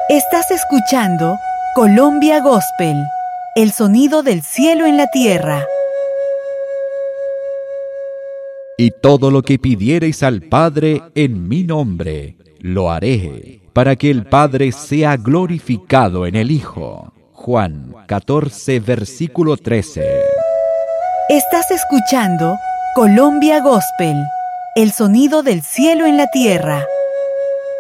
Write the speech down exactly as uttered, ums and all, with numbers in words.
Estás escuchando Colombia Gospel, el sonido del cielo en la tierra. Y todo lo que pidiereis al Padre en mi nombre, lo haré, para que el Padre sea glorificado en el Hijo. Juan catorce, versículo trece. Estás escuchando Colombia Gospel, el sonido del cielo en la tierra.